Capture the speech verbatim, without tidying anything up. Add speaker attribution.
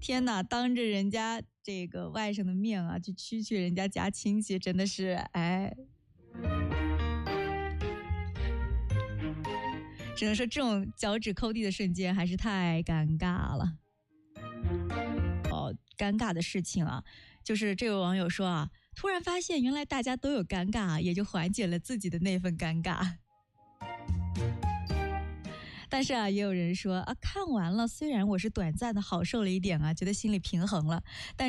Speaker 1: 天哪，当着人家这个外甥的面啊，去蛐蛐人家家亲戚，真的是哎。只能说这种脚趾抠地的瞬间还是太尴尬了。哦，尴尬的事情啊，就是这位网友说啊，突然发现原来大家都有尴尬，也就缓解了自己的那份尴尬。但是啊，也有人说啊，看完了，虽然我是短暂的好受了一点啊，觉得心里平衡了，但